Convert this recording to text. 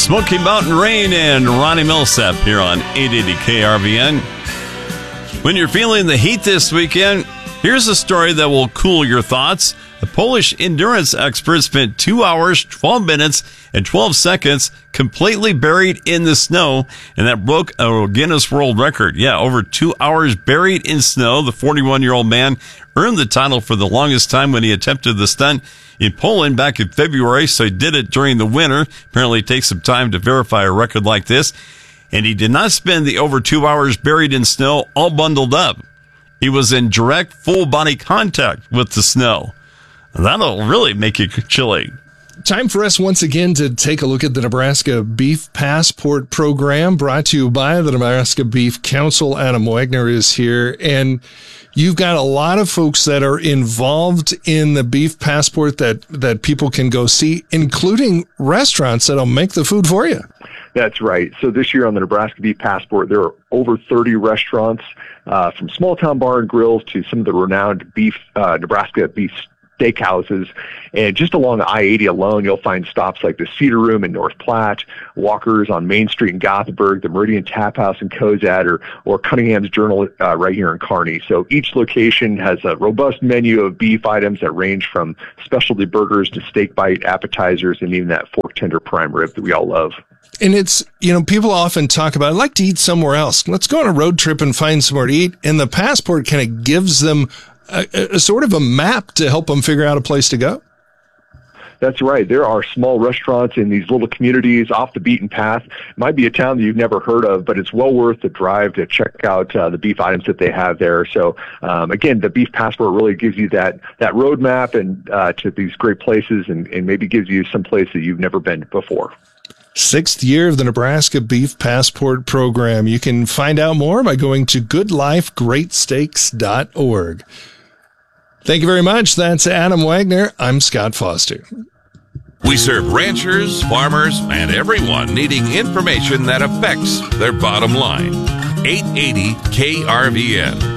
Smoky Mountain Rain and Ronnie Millsap here on 880 KRVN. When you're feeling the heat this weekend, here's a story that will cool your thoughts. The Polish endurance expert spent 2 hours, 12 minutes, and 12 seconds completely buried in the snow, and that broke a Guinness World Record. Yeah, over 2 hours buried in snow. The 41-year-old man earned the title for the longest time when he attempted the stunt in Poland back in February, so he did it during the winter. Apparently it takes some time to verify a record like this. And he did not spend the over 2 hours buried in snow all bundled up. He was in direct full-body contact with the snow. That'll really make you chilly. Time for us once again to take a look at the Nebraska Beef Passport Program, brought to you by the Nebraska Beef Council. Adam Wagner is here, and you've got a lot of folks that are involved in the Beef Passport that people can go see, including restaurants that'll make the food for you. That's right. So this year on the Nebraska Beef Passport, there are over 30 restaurants, from small town bar and grills to some of the renowned Nebraska beef steakhouses. And just along I-80 alone, you'll find stops like the Cedar Room in North Platte, Walker's on Main Street in Gothenburg, the Meridian Tap House in Cozad, or Cunningham's Journal right here in Kearney. So each location has a robust menu of beef items that range from specialty burgers to steak bite appetizers and even that fork tender prime rib that we all love. And it's, people often talk about, I'd like to eat somewhere else. Let's go on a road trip and find somewhere to eat. And the Passport kind of gives them a sort of a map to help them figure out a place to go. That's right. There are small restaurants in these little communities off the beaten path. It might be a town that you've never heard of, but it's well worth the drive to check out the beef items that they have there. So, again, the Beef Passport really gives you that roadmap and to these great places and maybe gives you some place that you've never been before. 6th year of the Nebraska Beef Passport Program. You can find out more by going to goodlifegreatsteaks.org. Thank you very much. That's Adam Wagner. I'm Scott Foster. We serve ranchers, farmers, and everyone needing information that affects their bottom line. 880 KRVN.